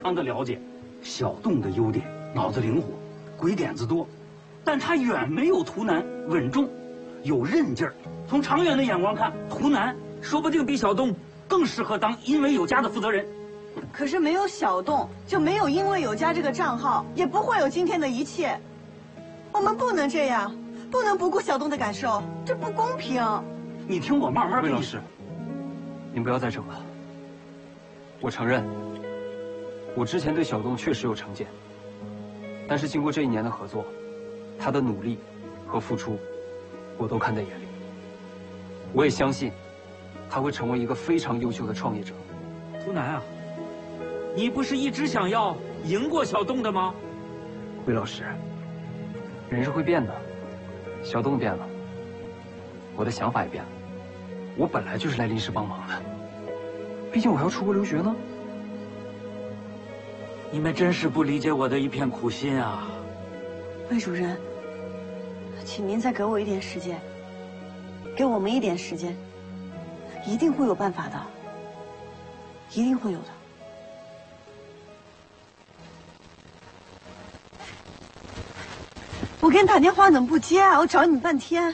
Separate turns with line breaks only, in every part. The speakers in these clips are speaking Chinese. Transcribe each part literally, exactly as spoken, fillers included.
常的了解小洞的优点，脑子灵活，鬼点子多，但他远没有图南稳重，有韧劲儿。从长远的眼光看，图南说不定比小洞更适合当因为有家的负责人。
可是没有小洞，就没有因为有家这个账号，也不会有今天的一切。我们不能这样，不能不顾小洞的感受，这不公平。
你听我慢慢跟你。
魏老师，您不要再争了。我承认，我之前对小洞确实有成见，但是经过这一年的合作，他的努力和付出，我都看在眼里。我也相信，他会成为一个非常优秀的创业者。
图南啊，你不是一直想要赢过小洞的吗？
魏老师，人是会变的，小洞变了，我的想法也变了。我本来就是来临时帮忙的，毕竟我还要出国留学呢。
你们真是不理解我的一片苦心啊！
魏主任，请您再给我一点时间，给我们一点时间，一定会有办法的，一定会有的。我给你打电话怎么不接啊？我找你半天。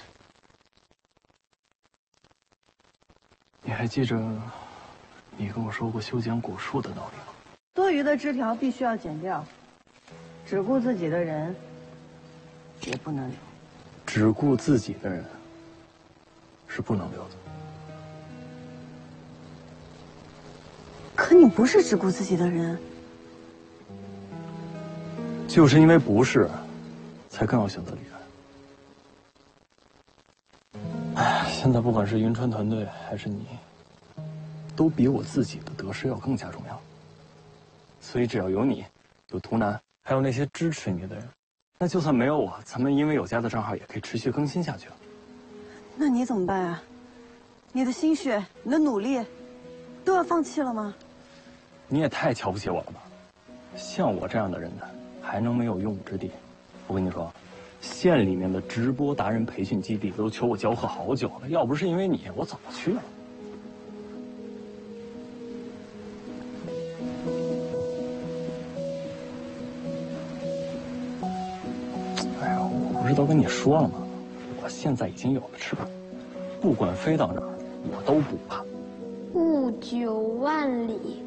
你还记着你跟我说过修剪果树的道理吗？
多余的枝条必须要剪掉，只顾自己的人也不能留。
只顾自己的人是不能留的。
可你不是只顾自己的人。
就是因为不是，才更要选择离开。哎，现在不管是云川团队还是你，都比我自己的得失要更加重要。所以只要有你，有图南，还有那些支持你的人，那就算没有我，咱们因为有家的账号也可以持续更新下去了。
那你怎么办啊？你的心血，你的努力，都要放弃了吗？
你也太瞧不起我了吧！像我这样的人呢，还能没有用武之地？我跟你说，县里面的直播达人培训基地都求我教课好久了，要不是因为你，我早去了。哎呀，我不是都跟你说了吗？我现在已经有了翅膀，不管飞到哪儿，我都不怕。
雾九万里，